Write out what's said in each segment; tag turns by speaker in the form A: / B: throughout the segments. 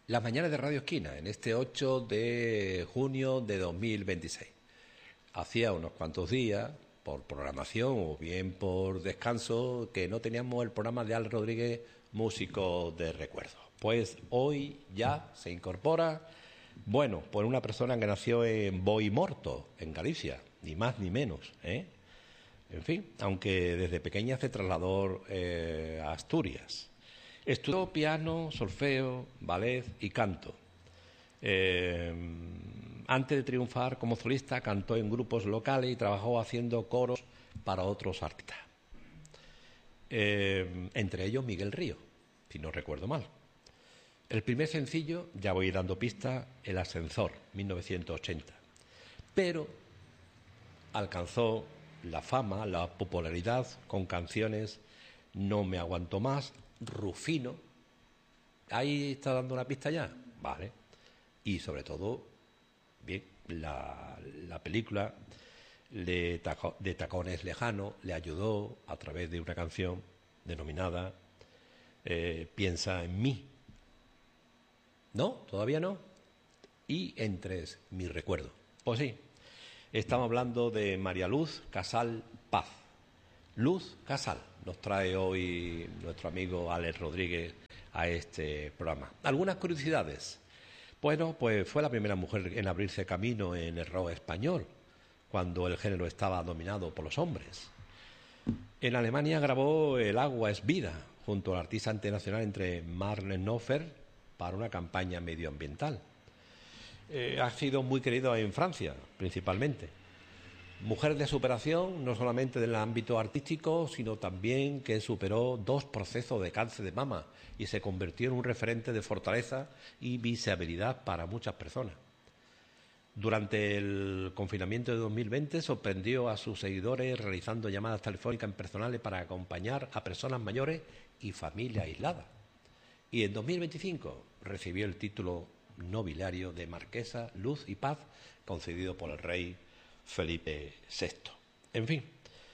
A: Las mañanas de Radio Esquina, en este 8 de junio de 2026. Hacía unos cuantos días, por programación o bien por descanso, que no teníamos el programa de Al Rodríguez, músico de recuerdo. Pues hoy ya se incorpora, bueno, por una persona que nació en Boimorto, en Galicia, ni más ni menos, ¿eh? En fin, aunque desde pequeña se trasladó a Asturias. Estudió piano, solfeo, ballet y canto. Antes de triunfar como solista, cantó en grupos locales y trabajó haciendo coros para otros artistas. Entre ellos Miguel Río, si no recuerdo mal. El primer sencillo, ya voy dando pista, El Ascensor, 1980. Pero alcanzó la fama, la popularidad con canciones No me aguanto más, Rufino. Ahí está dando una pista ya, vale. Y sobre todo, bien, la película de Tacones Lejano le ayudó a través de una canción denominada Piensa en mí. ¿No? ¿Todavía no? Y entre mi recuerdo. Pues sí, estamos hablando de María Luz Casal Paz. Luz Casal nos trae hoy nuestro amigo Alex Rodríguez a este programa. Algunas curiosidades. Bueno, pues fue la primera mujer en abrirse camino en el rock español, cuando el género estaba dominado por los hombres. En Alemania grabó El agua es vida, junto al artista internacional entre Marlene Knopfler, para una campaña medioambiental. Ha sido muy querido en Francia, principalmente. Mujer de superación, no solamente del ámbito artístico, sino también que superó 2 procesos de cáncer de mama y se convirtió en un referente de fortaleza y visibilidad para muchas personas. Durante el confinamiento de 2020 sorprendió a sus seguidores realizando llamadas telefónicas personales para acompañar a personas mayores y familias aisladas. Y en 2025 recibió el título nobiliario de Marquesa Luz y Paz, concedido por el rey Felipe VI. En fin,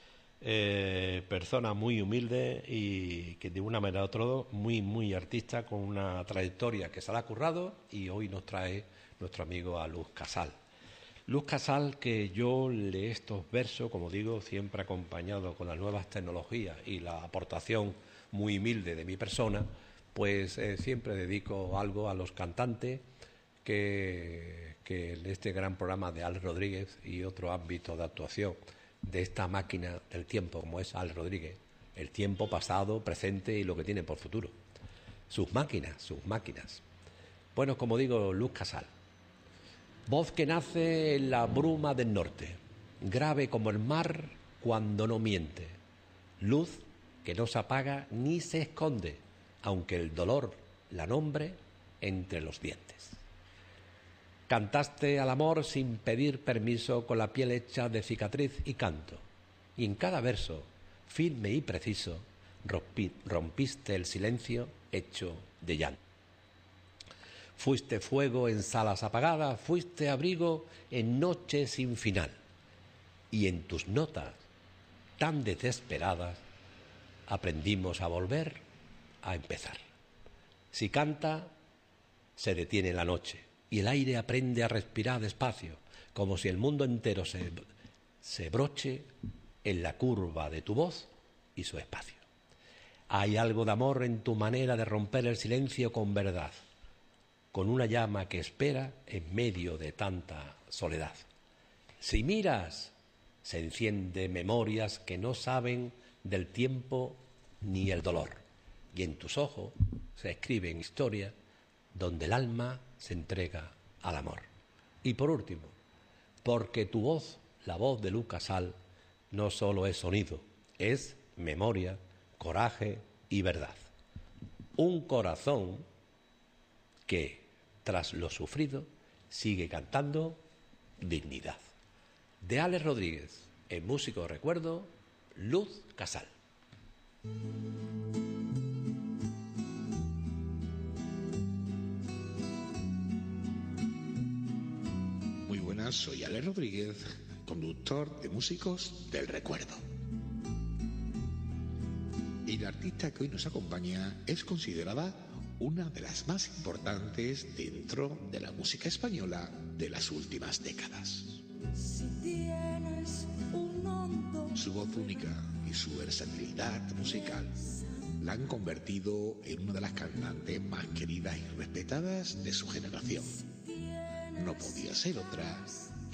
A: persona muy humilde y que de una manera u otra muy artista, con una trayectoria que se la ha currado, y hoy nos trae nuestro amigo a Luz Casal. Luz Casal, que yo lee estos versos, como digo, siempre acompañado con las nuevas tecnologías y la aportación muy humilde de mi persona, pues siempre dedico algo a los cantantes que en este gran programa de Alex Rodríguez y otro ámbito de actuación de esta máquina del tiempo como es Alex Rodríguez, el tiempo pasado, presente y lo que tiene por futuro. Sus máquinas. Bueno, como digo, Luz Casal. Voz que nace en la bruma del norte, grave como el mar cuando no miente. Luz que no se apaga ni se esconde, aunque el dolor la nombre entre los dientes. Cantaste al amor sin pedir permiso, con la piel hecha de cicatriz y canto, y en cada verso, firme y preciso, rompiste el silencio hecho de llanto. Fuiste fuego en salas apagadas, fuiste abrigo en noches sin final, y en tus notas tan desesperadas aprendimos a volver a empezar. Si canta, se detiene la noche y el aire aprende a respirar despacio, como si el mundo entero se broche en la curva de tu voz y su espacio. Hay algo de amor en tu manera de romper el silencio con verdad, con una llama que espera en medio de tanta soledad. Si miras, se encienden memorias que no saben del tiempo ni el dolor, y en tus ojos se escriben historias donde el alma se entrega al amor. Y por último, porque tu voz, la voz de Luz Casal, no solo es sonido, es memoria, coraje y verdad. Un corazón que, tras lo sufrido, sigue cantando dignidad. De Alex Rodríguez, en Músico de Recuerdo, Luz Casal.
B: Muy buenas, soy Alex Rodríguez, conductor de Músicos del Recuerdo. Y la artista que hoy nos acompaña es considerada una de las más importantes dentro de la música española de las últimas décadas. Su voz única y su versatilidad musical la han convertido en una de las cantantes más queridas y respetadas de su generación. No podía ser otra